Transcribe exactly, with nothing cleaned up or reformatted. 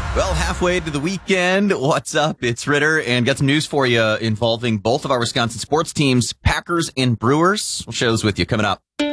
Well, halfway to the weekend. What's up? It's Ritter, and got some news for you involving both of our Wisconsin sports teams, Packers and Brewers. We'll share those with you coming up.